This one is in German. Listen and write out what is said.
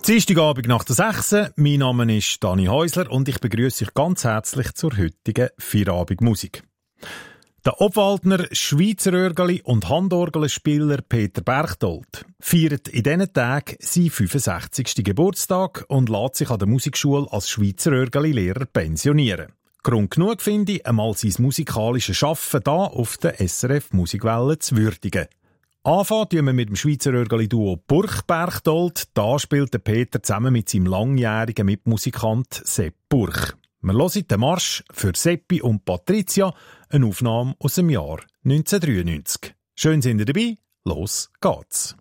Dienstagabend nach der 6. Mein Name ist Dani Häusler und ich begrüße euch ganz herzlich zur heutigen Feierabendmusik. Der Obwaldner Schweizer Örgeli- und Handorgelspieler Peter Berchtold feiert in diesen Tagen seinen 65. Geburtstag und lässt sich an der Musikschule als Schweizer Örgeli-Lehrer pensionieren. Grund genug finde ich, einmal sein musikalisches Schaffen hier auf der SRF Musikwelle zu würdigen. Anfangen tun wir mit dem Schweizer Örgeli-Duo Burch Berchtold. Da spielt der Peter zusammen mit seinem langjährigen Mitmusikant Sepp Burch. Wir hören den Marsch für Seppi und Patricia, eine Aufnahme aus dem Jahr 1993. Schön sind ihr dabei, los geht's.